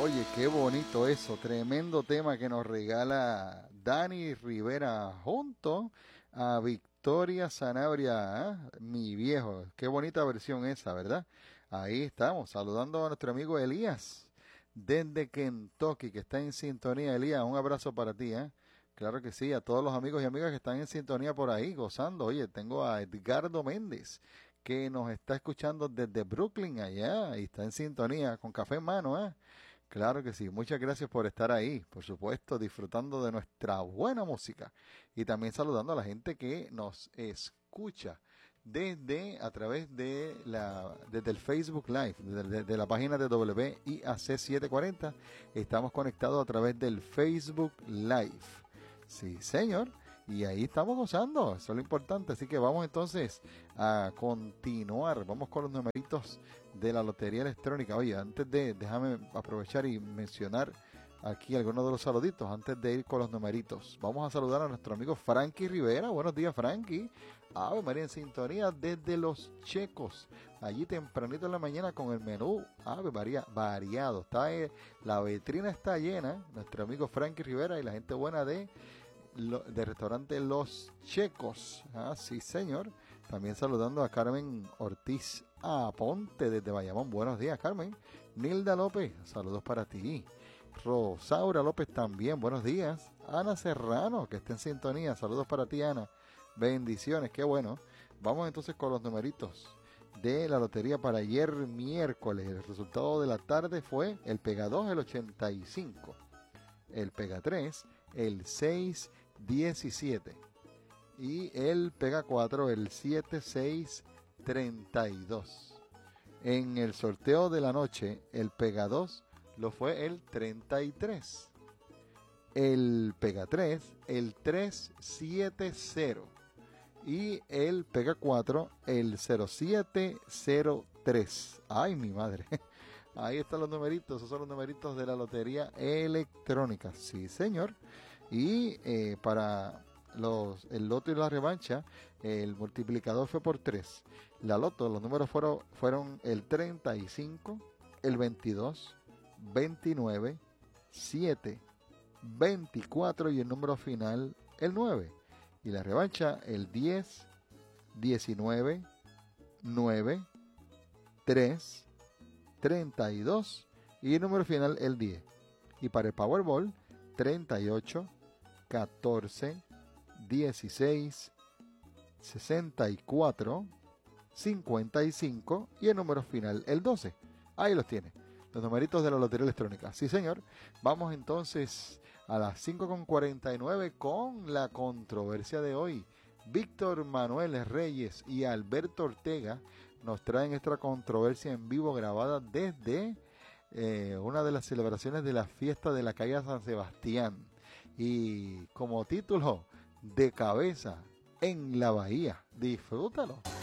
Oye, qué bonito eso, tremendo tema que nos regala Dani Rivera junto a Victoria Sanabria, ¿ah? Mi viejo. Qué bonita versión esa, ¿verdad? Ahí estamos, saludando a nuestro amigo Elías desde Kentucky, que está en sintonía. Elías, un abrazo para ti, ¿eh? Claro que sí, a todos los amigos y amigas que están en sintonía por ahí, gozando. Oye, tengo a Edgardo Méndez, que nos está escuchando desde Brooklyn, allá, y está en sintonía con café en mano, ¿eh? Claro que sí, muchas gracias por estar ahí, por supuesto, disfrutando de nuestra buena música y también saludando a la gente que nos escucha desde a través de desde el Facebook Live, de la página de WIAC 740. Estamos conectados a través del Facebook Live. Sí, señor. Y ahí estamos gozando, eso es lo importante. Así que vamos entonces a continuar. Vamos con los numeritos de la Lotería Electrónica. Oye, déjame aprovechar y mencionar aquí algunos de los saluditos antes de ir con los numeritos. Vamos a saludar a nuestro amigo Frankie Rivera. Buenos días, Frankie. Ave María, en sintonía desde Los Checos. Allí tempranito en la mañana con el menú Ave María variado. La vitrina está llena. Nuestro amigo Frankie Rivera y la gente buena de restaurante Los Checos. Ah, sí, señor. También saludando a Carmen Ortiz Aponte desde Bayamón. Buenos días, Carmen. Nilda López, saludos para ti. Rosaura López también, buenos días. Ana Serrano, que está en sintonía, saludos para ti, Ana. Bendiciones, qué bueno. Vamos entonces con los numeritos de la lotería para ayer miércoles. El resultado de la tarde fue el Pega 2, el 85. El Pega 3, el 617. Y el Pega 4, el 7632. En el sorteo de la noche, el Pega 2 lo fue el 33. El Pega 3, el 370. Y el Pega 4, el 0703. Ay, mi madre. Ahí están los numeritos, esos son los numeritos de la Lotería Electrónica. Sí, señor. Y para el loto y la revancha, el multiplicador fue por 3. La loto, los números fueron el 35, el 22, 29, 7, 24 y el número final, el 9. Y la revancha, el 10, 19, 9, 3, 32 y el número final el 10. Y para el Powerball 38, 14, 16, 64, 55 y el número final el 12. Ahí los tiene, los numeritos de la Lotería Electrónica. Sí, señor. Vamos entonces a las 5:49 con la controversia de hoy. Víctor Manuel Reyes y Alberto Ortega nos traen esta controversia en vivo grabada desde una de las celebraciones de la fiesta de la calle San Sebastián. Y como título, De cabeza en la bahía. Disfrútalo.